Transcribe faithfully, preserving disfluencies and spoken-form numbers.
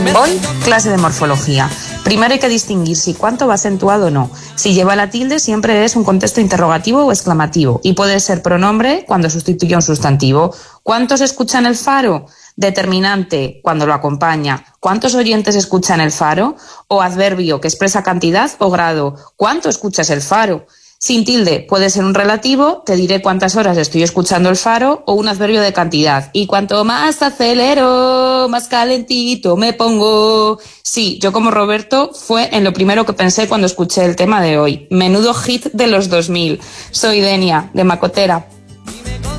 Hoy, clase de morfología. Primero hay que distinguir si cuánto va acentuado o no. Si lleva la tilde, siempre es un contexto interrogativo o exclamativo y puede ser pronombre cuando sustituye a un sustantivo. ¿Cuántos escuchan el faro? Determinante cuando lo acompaña. ¿Cuántos oyentes escuchan el faro? O adverbio que expresa cantidad o grado. ¿Cuánto escuchas el faro? Sin tilde puede ser un relativo, te diré cuántas horas estoy escuchando el faro, o un adverbio de cantidad. Y cuanto más acelero, más calentito me pongo. Sí, yo como Roberto fue en lo primero que pensé cuando escuché el tema de hoy. Menudo hit de los dos mil. Soy Denia, de Macotera.